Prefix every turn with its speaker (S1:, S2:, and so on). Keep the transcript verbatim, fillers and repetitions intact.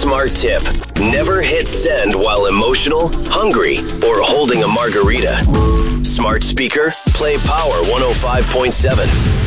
S1: smart tip. Never hit send while emotional, hungry, or holding a margarita. Smart speaker, play Power one oh five point seven.